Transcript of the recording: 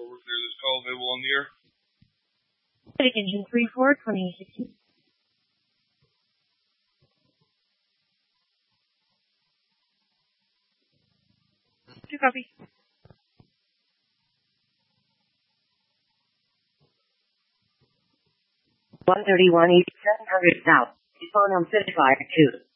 over clear this call available on the air. Engine 34, 2016. Two copy. 131 East 700 South. Phone on 552.